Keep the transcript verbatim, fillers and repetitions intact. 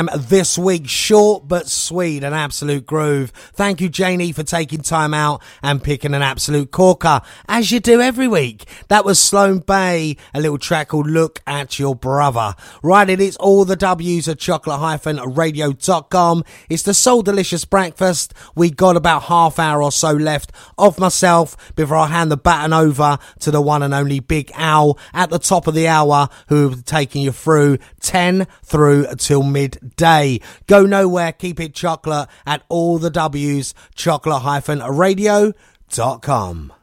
This week, short but sweet, an absolute groove. Thank you, Janie, for taking time out and picking an absolute corker, as you do every week. That was Sloan Bay, a little track called Look at Your Brother. Right, it is all the W's at chocolate radio dot com. It's the Soul Delicious Breakfast. We got about half hour or so left of myself before I hand the baton over to the one and only Big Al at the top of the hour, who will be taking you through ten through till midday. Day. Go nowhere, keep it chocolate at all the W's, chocolate radio dot com.